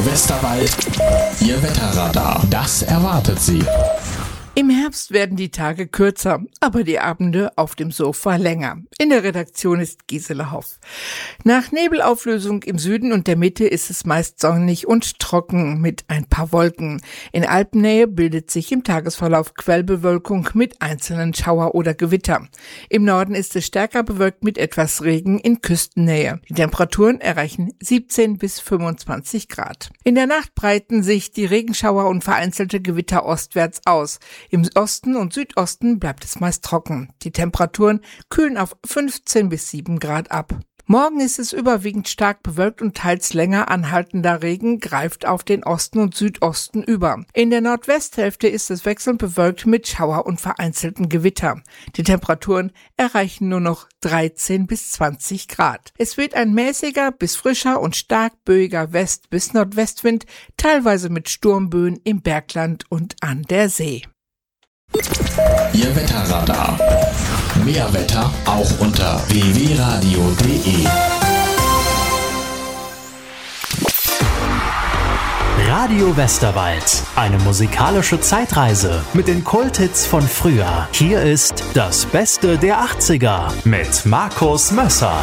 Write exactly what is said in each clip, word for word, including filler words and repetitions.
Radio Westerwald, Ihr Wetterradar. Das erwartet Sie. Im Herbst werden die Tage kürzer, aber die Abende auf dem Sofa länger. In der Redaktion ist Gisela Hoff. Nach Nebelauflösung im Süden und der Mitte ist es meist sonnig und trocken mit ein paar Wolken. In Alpennähe bildet sich im Tagesverlauf Quellbewölkung mit einzelnen Schauer oder Gewitter. Im Norden ist es stärker bewölkt mit etwas Regen in Küstennähe. Die Temperaturen erreichen siebzehn bis fünfundzwanzig Grad. In der Nacht breiten sich die Regenschauer und vereinzelte Gewitter ostwärts aus. Im Osten und Südosten bleibt es meist trocken. Die Temperaturen kühlen auf fünfzehn bis sieben Grad ab. Morgen ist es überwiegend stark bewölkt und teils länger anhaltender Regen greift auf den Osten und Südosten über. In der Nordwesthälfte ist es wechselnd bewölkt mit Schauer und vereinzelten Gewitter. Die Temperaturen erreichen nur noch dreizehn bis zwanzig Grad. Es weht ein mäßiger bis frischer und stark böiger West- bis Nordwestwind, teilweise mit Sturmböen im Bergland und an der See. Ihr Wetterradar. Mehr Wetter auch unter w w radio punkt d e. Radio Westerwald. Eine musikalische Zeitreise mit den Kulthits von früher. Hier ist das Beste der achtziger mit Markus Mösser.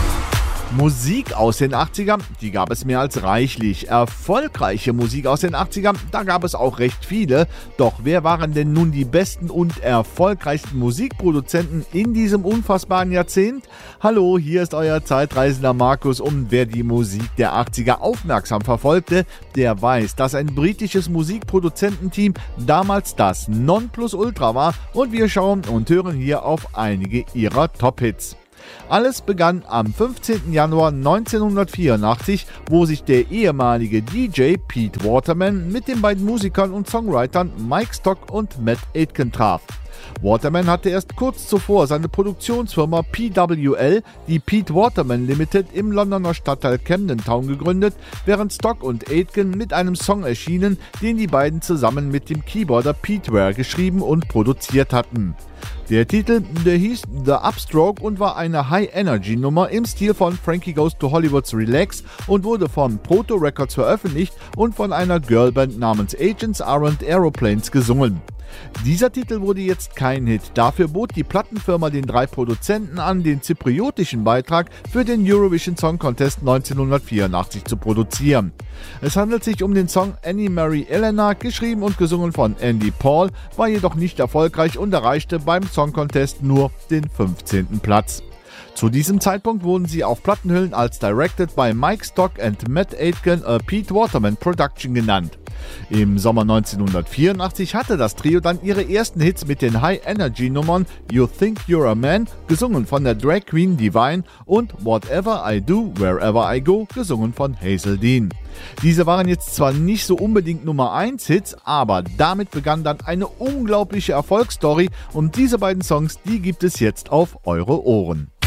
Musik aus den achtzigern, die gab es mehr als reichlich. Erfolgreiche Musik aus den achtzigern, da gab es auch recht viele. Doch wer waren denn nun die besten und erfolgreichsten Musikproduzenten in diesem unfassbaren Jahrzehnt? Hallo, hier ist euer Zeitreisender Markus und wer die Musik der achtziger aufmerksam verfolgte, der weiß, dass ein britisches Musikproduzententeam damals das Nonplusultra war und wir schauen und hören hier auf einige ihrer Top-Hits. Alles begann am fünfzehnten Januar neunzehnhundertvierundachtzig, wo sich der ehemalige D J Pete Waterman mit den beiden Musikern und Songwritern Mike Stock und Matt Aitken traf. Waterman hatte erst kurz zuvor seine Produktionsfirma P W L, die Pete Waterman Limited, im Londoner Stadtteil Camden Town gegründet, während Stock und Aitken mit einem Song erschienen, den die beiden zusammen mit dem Keyboarder Pete Ware geschrieben und produziert hatten. Der Titel, der hieß The Upstroke und war eine High-Energy-Nummer im Stil von Frankie Goes to Hollywoods Relax und wurde von Proto Records veröffentlicht und von einer Girlband namens Agents Aren't Aeroplanes gesungen. Dieser Titel wurde jetzt kein Hit, dafür bot die Plattenfirma den drei Produzenten an, den zypriotischen Beitrag für den Eurovision Song Contest neunzehnhundertvierundachtzig zu produzieren. Es handelt sich um den Song Annie Mary Elena, geschrieben und gesungen von Andy Paul, war jedoch nicht erfolgreich und erreichte beim Song Contest nur den fünfzehnten Platz. Zu diesem Zeitpunkt wurden sie auf Plattenhüllen als Directed by Mike Stock and Matt Aitken a Pete Waterman Production genannt. Im Sommer neunzehnhundertvierundachtzig hatte das Trio dann ihre ersten Hits mit den High-Energy-Nummern You Think You're a Man, gesungen von der Drag Queen Divine, und Whatever I Do, Wherever I Go, gesungen von Hazel Dean. Diese waren jetzt zwar nicht so unbedingt Nummer eins Hits, aber damit begann dann eine unglaubliche Erfolgsstory und diese beiden Songs, die gibt es jetzt auf eure Ohren.